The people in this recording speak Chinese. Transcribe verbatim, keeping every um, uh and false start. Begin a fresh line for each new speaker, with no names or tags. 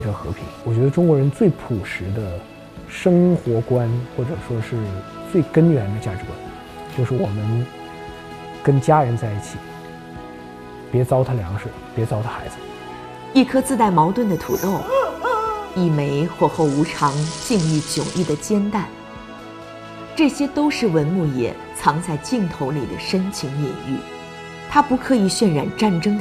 这和平。我觉得中国人最朴实的生活观，或者说是最根源的价值观，就是我们跟家人在一起，别糟蹋粮食，别糟蹋孩子。
一颗自带矛盾的土豆，一枚火候无常、境遇迥异的煎蛋，这些都是文牧野藏在镜头里的深情隐喻。他不刻意渲染战争的